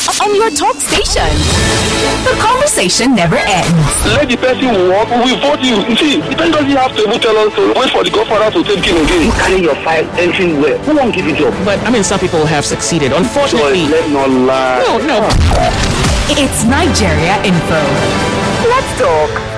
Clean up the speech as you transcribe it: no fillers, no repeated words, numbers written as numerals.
on your talk station. The conversation never ends. Let the person walk, we vote you. See, the person doesn't have to even tell us to wait for the godfather to take him again. You carry your file everywhere. Who won't give you job? But I mean, some people have succeeded. Unfortunately. So let's not lie. No. It's Nigeria Info. Let's talk.